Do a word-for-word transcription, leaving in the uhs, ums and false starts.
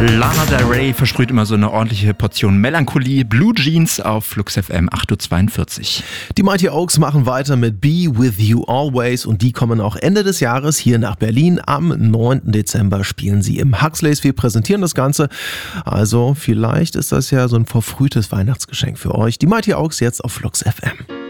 Lana Del Rey versprüht immer so eine ordentliche Portion Melancholie. Blue Jeans auf Flux F M acht Uhr zweiundvierzig. Die Mighty Oaks machen weiter mit Be With You Always und die kommen auch Ende des Jahres hier nach Berlin. Am neunten Dezember spielen sie im Huxleys. Wir präsentieren das Ganze. Also vielleicht ist das ja so ein verfrühtes Weihnachtsgeschenk für euch. Die Mighty Oaks jetzt auf Flux F M.